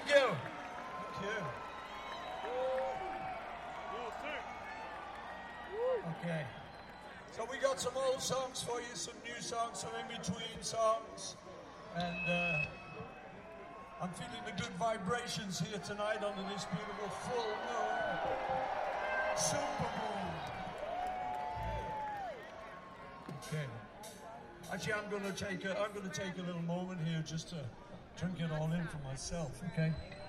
Thank you. Thank you. Okay. So we got some old songs for you, some new songs, some in-between songs. And I'm feeling the good vibrations here tonight under this beautiful full moon. Super moon. Okay. Actually, I'm gonna take a little moment here just to drink it all in for myself, okay?